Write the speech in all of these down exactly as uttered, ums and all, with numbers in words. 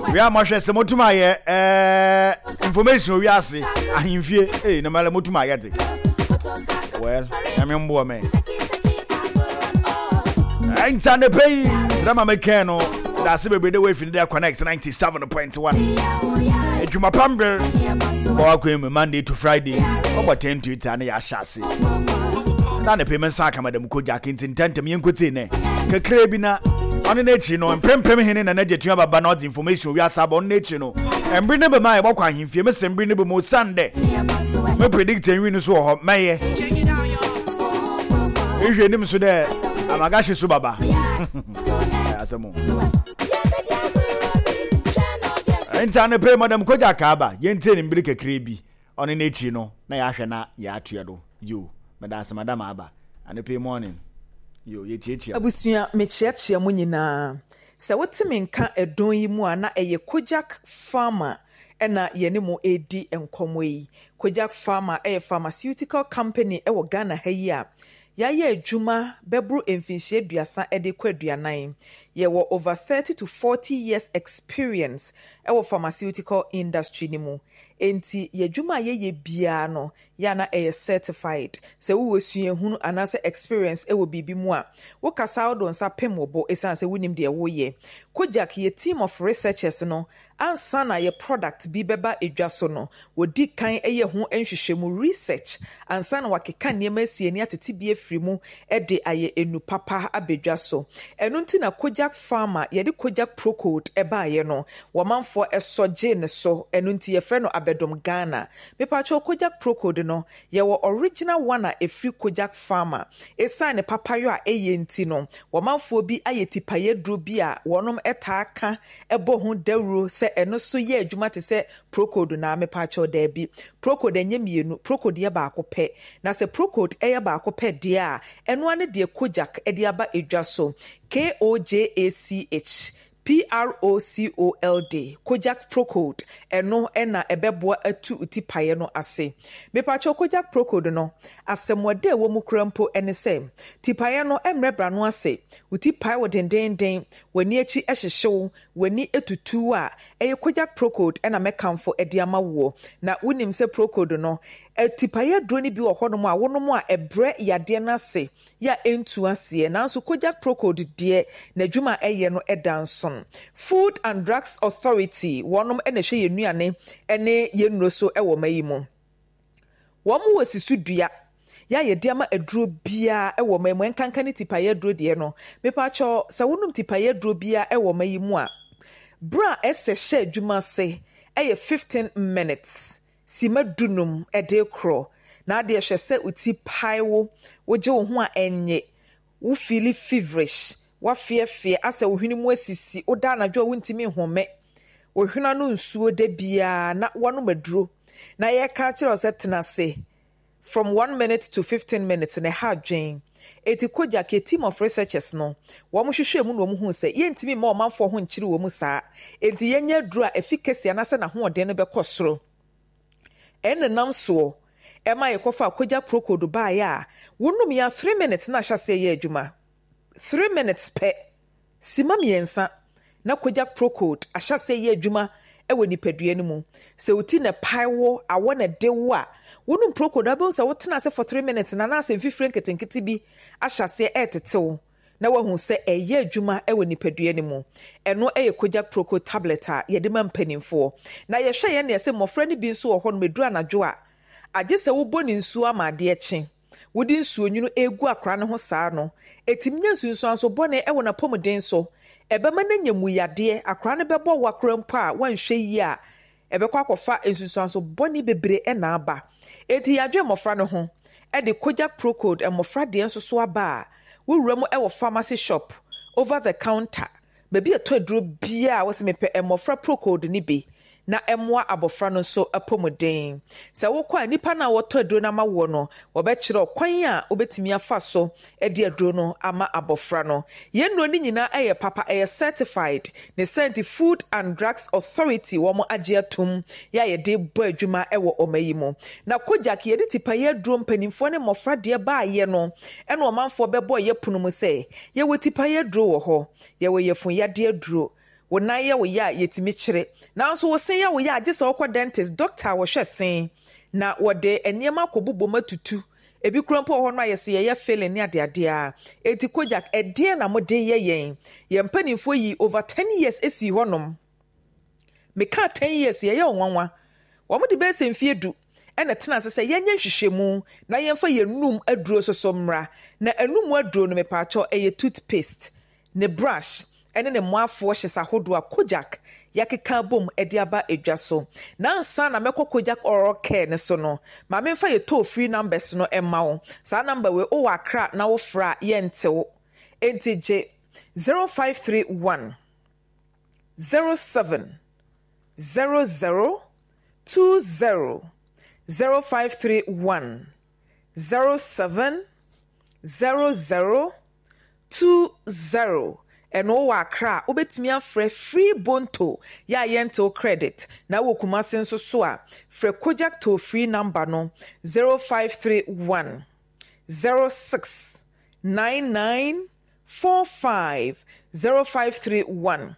We are much as a motumaye information we are see. I in fear, eh, no matter motumaye. Well, I'm in boy, man. I ain't on the pay. Drama mechano. That's the way the way from there connects ninety-seven point one. It's my pamper. Walk with Monday to Friday. About ten to ten, I shall see. Then the payment sack, Madam Kojak, intent to me and Kutine. Kakrabina. On the nature, no, and Prem Prem and Nature to have about not information we are sub on nature, no. And bring never my walk on him, famous and bring never more Sunday. My predicting we know so hot, May. If you name so there, I'm a gashi subaba. As a moon. And Tana pay Madam Kojakaba, Yentin in Brick a creepy on the nature, no, Nayashana, Yatiado, you, Madame Madame Abba, and the pay morning. Yo ye chichi abusua me chiachia mu nyina se wotime nka edon yi mu ana eye Kojak Pharma ena ye ne mu edi enkomo yi. Kojak Pharma eye pharmaceutical company e wo Ghana ha yi a ya ye adwuma bebru emfinhie aduasa ede kwaduanan ye wo over thirty to forty years experience e wo pharmaceutical industry ni mu. Enti ye adwuma ye ye bia no ya na e certified se wo wosua hunu anase experience e wo bibi mu a wo kasa wo don sa pemobo esan se wonim de wo ye. Kojak ye team of researchers no ansa na ye product bi beba edwa so no wo di kan eye ho enhwehwemu research ansa na wakeka niema sie ni atete bi afiri mu e de aye enu papa abedwa so. Enu nti na Kojak Pharma ye de Kojak Procode e ba ye no wo manfo esoje ne so. Enu nti ye frɛ no abedom Ghana. Me pacho Kojak Procode no ye wo original one a efiri Kojak Pharma esan ne papa yo a eye nti no wo manfo bi aye tipaye duro bi a wonom eta aka ebo ho dawuro se eno so ye adwuma te se Procode na me pacho da bi. Procode enye mienu, Procode ye ba akopɛ. Na se Procode eye ba akopɛ de a eno ane de Kojak e de aba edwa so. K O J A C H P R O C O L D Kojak Procode eno ena ebeboa atu uti paye no ase. Me pacho Kojak Procode no asemwade wo mu krampo ene se tipaye no emrebra no ase uti paye wo dendenden wani achi ehyehyew wani etutu a eye Kojak Procode ena mekamfo ediama wo na wonim se Procode no tipaye droni bi wo hono a wono a ebre yade na ase ya entu ase nanso Kojak Procode de na dwuma eye no edanso. Food and Drugs Authority wonom ene hwe yenuane ene yenuro so ewo mayimu womo wasisu dua ya ye diama aduro bia ewo mayimu enkanka ni tipaye aduro de no mepa cho se wonum tipaye aduro bia ewo mayimu a bra ese hye adwuma se eye fifteen minutes sima dunum ede kro na ade hye se uti paiwo woje wo ho a enye wo feel feverish wa fie fie asa wohwini mu asisi oda na dwo wontimi home wohwina no nsuo de bia na wono maduro na ye ka kire osetena se from one minute to fifteen minutes na ha dwen eti Kojak a team of researchers no wo mo hwehwe mu no mo hu se ye ntimi ma o manfo ho nkire wo mu saa enti yenya duro a efficacy anase na ho ode no be kosoro ene nam so e ma ye kofa Kojak Procode ba ya wonum ya three minutes na hyase ye adwuma three minutes pe sima miensa na Kojak Procode ahyase ye adwuma ewo nipadua ni mu se uti na paiwo awo na dewo a wonum Procode abo se wotena se for three minutes na na se fifre nketenkete bi ahyase etetew na wahu se eye adwuma ewo nipadua ni mu eno eye Kojak Procode tablet a ye de ma mpanimfo na ye hwe ye na se mofra ni bi nso wo ho no meduru anadwo a agye se wo boni nsuo amade eche wodi nsuo nyunu egu akra ne ho saa no etimnya nsuo anso bone ewo na pomuden so ebema na nyamuyade akra ne bebo wakra mpo a wanhwe yi a ebekwa akofa nsuo anso bone bebre e na aba eti yadwe mofra ne ho e de Kojak Procode e mofra de nso so aba a wowura mu ewo pharmacy shop over the counter bebi eto aduro bia wo se mepe e mofra Procode ni be na emwa abofra no so apomuden se wokwa nipa na woto aduro na ma wo no wo be kire kwan a obetimi afa so e de aduro no ama abofra no yenno ni nyina eye papa eye certified ne sent Food and Drugs Authority wo mo agye atum ya ye de bo adwuma e wo omayimo na Kojak ye de tipa ye aduro mpanimfo ne mofra de ba ye no e no manfo be bo ye punu mu se ye wo tipa ye aduro wo ho ye wo ye fun ya de aduro wo nan ye wo ya yetimi kyere nanso wo sen ya wo ya age se wo dentist doctor wo hwe sen na wo de eniema kobubo matutu ebi krompo ho no ayese ye feeling ne ade ade a eti Kojak ede na mo de ye yen ye mpanimfo yi over ten years esi honom me ka ten years ye ye onwanwa wo mo de be se mfie du ena tena sese ye nya hwehwemu na ye mfa ye num aduro soso mra na enum aduro no me paacho eye toothpaste ne brush ene ne moafo hyesa hodo a Kojak yakeka bom edi aba edwa so na nsa na mekọ Kojak oral care ne so no ma me mfa ye toll free numbers no emma wo sa number we o wakra na wo fra ye ntewo enti je zero five three one zero seven zero zero two zero zero five three one zero seven zero zero two zero eno wakra obetimi afre free bonto ya yentel credit na wo kumase nso so a free Kojak toll free number no zero five three one zero six nine nine four five zero five three one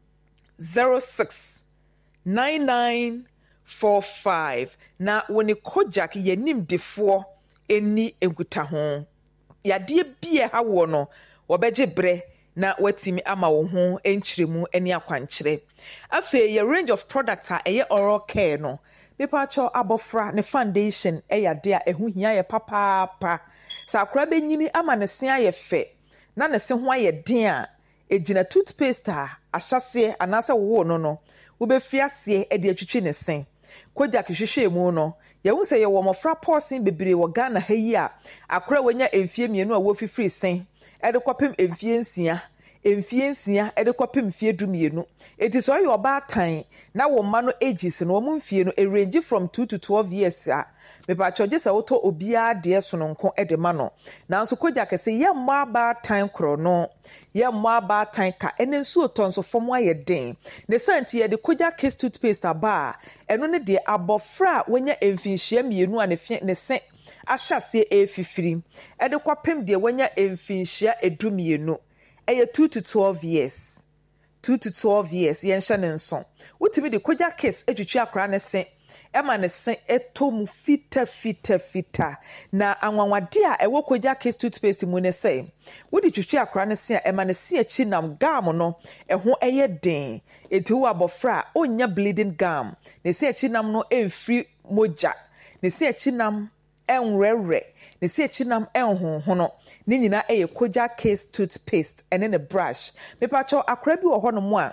zero six nine nine four five na woni Kojak yenim defo eni enkuta ho yade bie ha wo no wobeje bre na watimi ama wo ho enkyiremu eni akwankyere afa ye range of product a eye oral care no mepa cho abofra ne foundation eyade a ehu hia ye papa sa akra benyini ama ne se aye fe na ne se ho aye den a ejina toothpaste a ahyase anase wo no no wo be fiase e de atwitwi ne se Kojak hwehwemu no ye hu se ye wo mofra portion bebre wo Ghana ha yi a akra wanya emfie mienu a wo fifiri sen e de kopem emfie nsia emfie nsia e de kopem fie dumienu eti so ye oba tan na wo ma no ages no wo mfie no e range from two to twelve years a me pa choje se wo to obia de so no nko e de ma no nanso Kojak se ye mo aba tan kro no ye mo aba tan ka ene nsu otonso fom aye den ne santi ye de Kojak case toothpaste aba eno ne de abofra wonya emfinhia mienu a ne ne se ahyase efifiri e de kopem de wonya emfinhia edumienu eye two to twelve years two to twelve years yen hye ne nso wotimi de Kojak case etwitwi akra ne se ema ne se etom fita fita fita na anwanwade a ewo Kojak case toothpaste mu ne se wodi twitwi akra ne se ema ne se achi nam gum no eho eye den eti wo abofra onya bleeding gum ne se achi nam no emfri moja ne se achi nam enrere ne se achi nam enhonhono ne nyina eye Kojak case toothpaste ene ne brush me pacho akra bi wo ho no mo a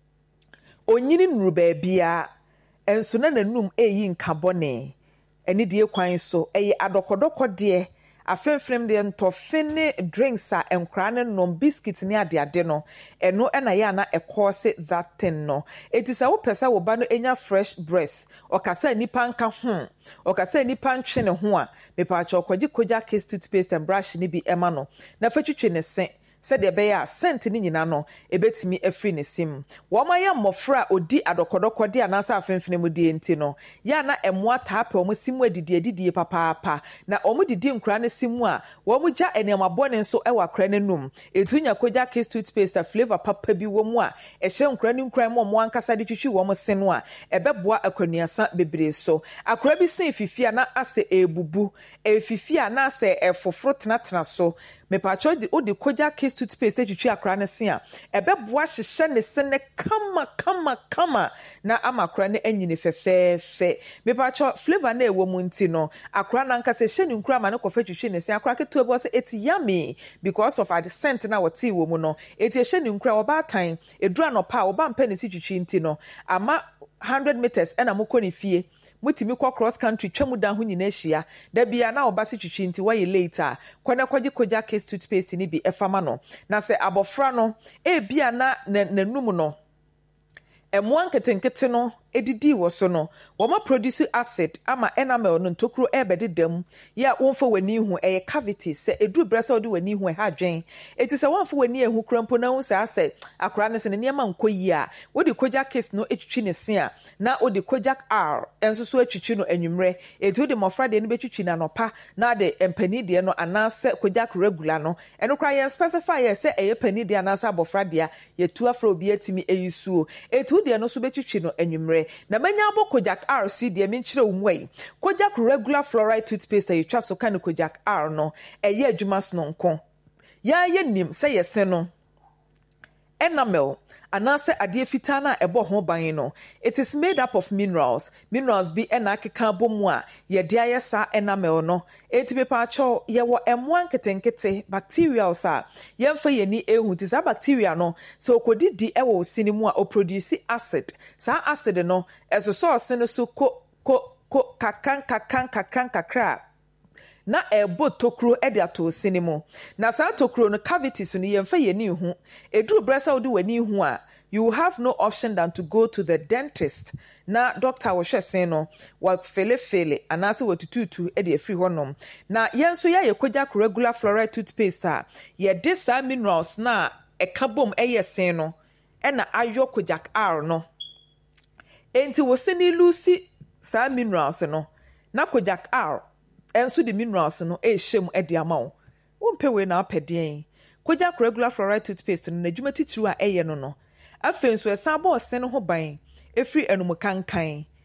onyini nuru ba bia enso na nanum eyi nkabone eni de kwan so eye adokodoko de afemfrem de ntofene drinks a enkra ne nom biscuit ne ade ade no eno na ya na ekose that thing no etisa wo pesa wo ba no enya fresh breath okasa nipa nka ho okasa nipa ntwe ne ho a me pa cha okwaji Kojak case toothpaste and brush ni bi ema no na fatwitwe ne se said the bear sent ni nyina no ebetimi afri ne sim wo ma ya mmofra odi adokodoko de anasa afenfene mu de enti no ya na emoa tape omo simu adidi adidi papa papa na omo didi nkura ne simu a wo mu ja enema bone nso e wakra ne num etunya Kojak case toothpaste flavor papa bi wo mu a e hye nkura ne nkura mo mo ankasa de twitwi wo mo se no a ebeboa akwanuasa bebre so akura bi sin fifia na ase ebubu e fifia na ase efoforo tenatena so me pa cho di odi Kojak case toothpaste twitwi akra ne se a ebeboa hyehye ne se ne kama kama kama na amakra ne anyine fefefe me pa cho flavor na ewo mu nti no akra na nka se hye ne nkura ma ne kofa twitwi ne se akra keto ebo se eti yummy because of the scent na woti wo mu no eti hye ne nkura oba tan edura no pa oba mpa ne si twitwi nti no ama one hundred meters ena mukọ ne fie mutimi kwa cross country twemu dan ho nyina hia da bia na obase twitwi nti waye later kwana kwaji Kojak case toothpaste ni bi efama no na se abofra no e bia na nanum no Emwan ketenkete no edidi wo so no wo ma produce acid ama enamel no ntokuro ebede dam ya wonfo wani hu eye cavity se edu bresa odi wani hu e ha dwen eti se wonfo wani ehu krampo na hu se ase akora ne se ne niam nkoyi a wodi kojak case no etwitwi ne se a na wodi kojak r enso so etwitwi no anwumre eti wodi mofra de ne betwitwi na nopa na de empani de no anase kojak regular no eno kra ye specify ye se eye pani de anase abofra de ye tu afro obi atimi eyisuo eti de no so betwitwi no anwumre na manya abo kojak R C de me nkyere umwei kojak regular fluoride toothpaste ayi twa so kan kojak R no eye adwuma so nko ya ye nim se yese no enamel anase ade fita na ebo ho ban no it is made up of minerals minerals bi ena akeka bomu a ye de ayesa enamel no eti pepa cho ye wo emwan ketenkete bacteria sa ye mfa ye ni ehu ti sa bacteria no so okodidi ewo sinimu a o produce acid sa acid no eso so osene so ko ko ko kakan kakan kakan kakra na ebo tokro ede ato sinimu na sa tokro no cavities no ye mfa ye ni hu eduru bresa odi wani hu a you have no option than to go to the dentist na doctor wo hwese no wa fele fele anase watututu e de afri honom na yenso ya yekojak regular fluoride toothpaste a ye de sa minerals na eka bom eyesen no e na ayo kojak R no enti wo se ni lucy sa minerals no na kojak R enso de minerals no e hyem e de ama wo wompewe na apedien kojak regular fluoride toothpaste no na dwuma titru a eye no no afenso esa ba osen ho ban efri enum kankan